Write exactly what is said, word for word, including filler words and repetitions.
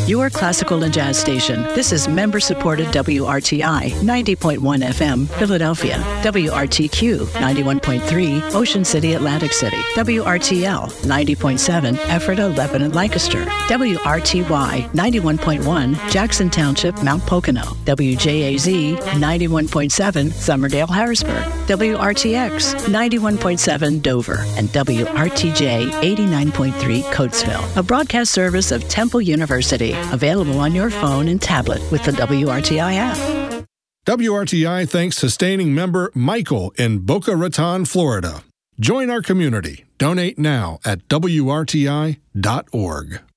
your classical and jazz station. This is member-supported W R T I ninety point one F M, Philadelphia. W R T Q ninety-one point three, Ocean City, Atlantic City. W R T L ninety point seven, Ephrata, Lebanon, Lancaster. W R T Y ninety-one point one, Jackson Township, Mount Pocono. W J A Z ninety-one point seven, Summerdale, Harrisburg. W R T X ninety-one point seven, Dover. And W R T J eighty-nine point three, Coatesville. A broadcast service of Temple University. Available on your phone and tablet with the W R T I app. W R T I thanks sustaining member Michael in Boca Raton, Florida. Join our community. Donate now at W R T I dot org.